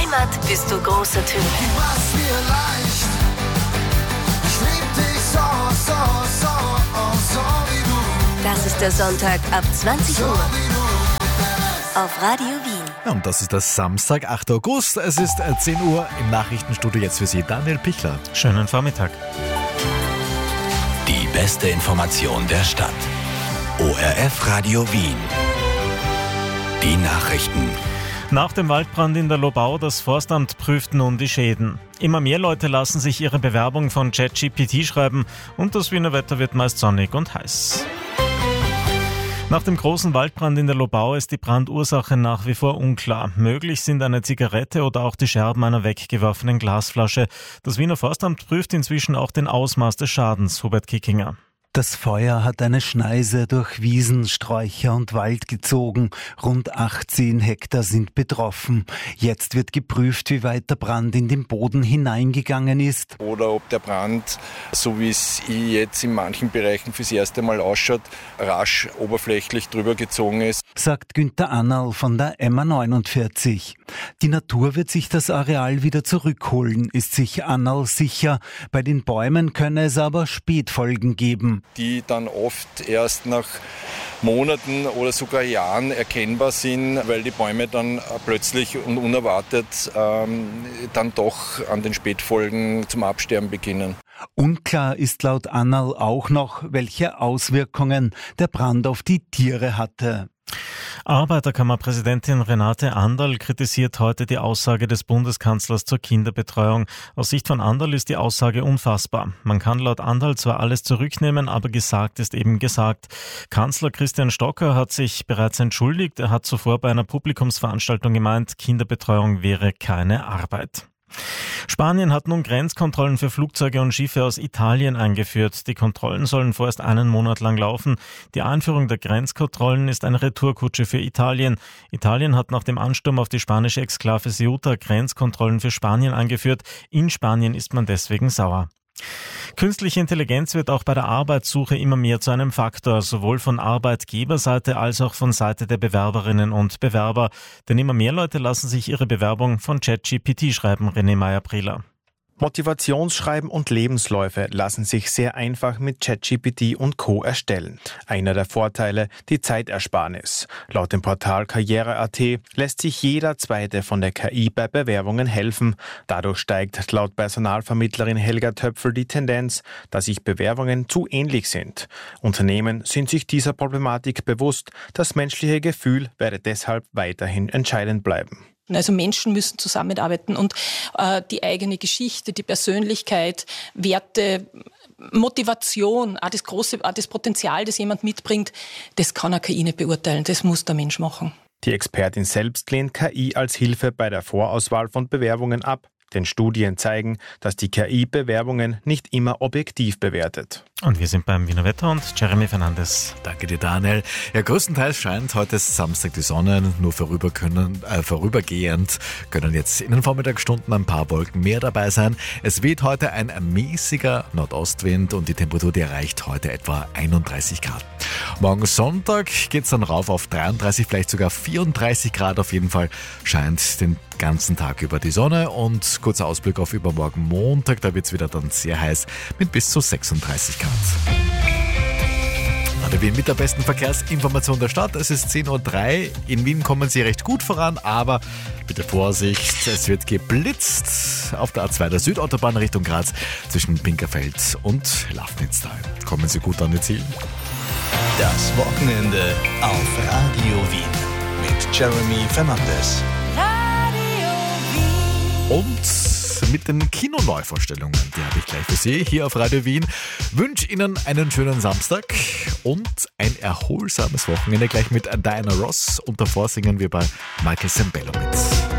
Heimat bist du großer Typ. Mach's mir leicht. Ich lieb dich so wie du. Das ist der Sonntag ab 20 So Uhr wie du. auf Radio Wien. Ja, und das ist der Samstag, 8. August. Es ist 10 Uhr im Nachrichtenstudio. Jetzt für Sie Daniel Pichler. Schönen Vormittag. Die beste Information der Stadt. ORF Radio Wien. Die Nachrichten. Nach dem Waldbrand in der Lobau, das Forstamt prüft nun die Schäden. Immer mehr Leute lassen sich ihre Bewerbung von ChatGPT schreiben und das Wiener Wetter wird meist sonnig und heiß. Nach dem großen Waldbrand in der Lobau ist die Brandursache nach wie vor unklar. Möglich sind eine Zigarette oder auch die Scherben einer weggeworfenen Glasflasche. Das Wiener Forstamt prüft inzwischen auch den Ausmaß des Schadens. Hubert Kickinger. Das Feuer hat eine Schneise durch Wiesen, Sträucher und Wald gezogen. Rund 18 Hektar sind betroffen. Jetzt wird geprüft, wie weit der Brand in den Boden hineingegangen ist. Oder ob der Brand, so wie es jetzt in manchen Bereichen fürs erste Mal ausschaut, rasch oberflächlich drüber gezogen ist. Sagt Günther Annerl von der MA49. Die Natur wird sich das Areal wieder zurückholen, ist sich Annerl sicher. Bei den Bäumen könne es aber Spätfolgen geben. Die dann oft erst nach Monaten oder sogar Jahren erkennbar sind, weil die Bäume dann plötzlich und unerwartet dann doch an den Spätfolgen zum Absterben beginnen. Unklar ist laut Annerl auch noch, welche Auswirkungen der Brand auf die Tiere hatte. Arbeiterkammerpräsidentin Renate Anderl kritisiert heute die Aussage des Bundeskanzlers zur Kinderbetreuung. Aus Sicht von Anderl ist die Aussage unfassbar. Man kann laut Anderl zwar alles zurücknehmen, aber gesagt ist eben gesagt. Kanzler Christian Stocker hat sich bereits entschuldigt. Er hat zuvor bei einer Publikumsveranstaltung gemeint, Kinderbetreuung wäre keine Arbeit. Spanien hat nun Grenzkontrollen für Flugzeuge und Schiffe aus Italien eingeführt. Die Kontrollen sollen vorerst einen Monat lang laufen. Die Einführung der Grenzkontrollen ist eine Retourkutsche für Italien. Italien hat nach dem Ansturm auf die spanische Exklave Ceuta Grenzkontrollen für Spanien eingeführt. In Spanien ist man deswegen sauer. Künstliche Intelligenz wird auch bei der Arbeitssuche immer mehr zu einem Faktor, sowohl von Arbeitgeberseite als auch von Seite der Bewerberinnen und Bewerber. Denn immer mehr Leute lassen sich ihre Bewerbung von ChatGPT schreiben, René Meyer-Prieler. Motivationsschreiben und Lebensläufe lassen sich sehr einfach mit ChatGPT und Co. erstellen. Einer der Vorteile, die Zeitersparnis. Laut dem Portal Karriere.at lässt sich jeder Zweite von der KI bei Bewerbungen helfen. Dadurch steigt laut Personalvermittlerin Helga Töpfel die Tendenz, dass sich Bewerbungen zu ähnlich sind. Unternehmen sind sich dieser Problematik bewusst. Das menschliche Gefühl werde deshalb weiterhin entscheidend bleiben. Also Menschen müssen zusammenarbeiten und die eigene Geschichte, die Persönlichkeit, Werte, Motivation, auch das Potenzial, das jemand mitbringt, das kann eine KI nicht beurteilen, das muss der Mensch machen. Die Expertin selbst lehnt KI als Hilfe bei der Vorauswahl von Bewerbungen ab. Denn Studien zeigen, dass die KI Bewerbungen nicht immer objektiv bewertet. Und wir sind beim Wiener Wetter und Jeremy Fernandes. Danke dir, Daniel. Ja, größtenteils scheint heute Samstag die Sonne, nur vorübergehend können jetzt in den Vormittagsstunden ein paar Wolken mehr dabei sein. Es weht heute ein mäßiger Nordostwind und die Temperatur, die erreicht heute etwa 31 Grad. Morgen Sonntag geht's dann rauf auf 33, vielleicht sogar 34 Grad. Auf jeden Fall scheint den ganzen Tag über die Sonne und kurzer Ausblick auf übermorgen Montag, da wird's wieder dann sehr heiß mit bis zu 36 Grad. Radio Wien mit der besten Verkehrsinformation der Stadt. Es ist 10.03 Uhr. In Wien kommen Sie recht gut voran, aber bitte Vorsicht, es wird geblitzt auf der A2 der Südautobahn Richtung Graz zwischen Pinkerfeld und Lafnitztal. Kommen Sie gut an Ihr Ziel. Das Wochenende auf Radio Wien mit Jeremy Fernandes. Und mit den Kinoneuvorstellungen, die habe ich gleich für Sie hier auf Radio Wien. Wünsche Ihnen einen schönen Samstag und ein erholsames Wochenende gleich mit Diana Ross. Und davor singen wir bei Michael Sembello mit.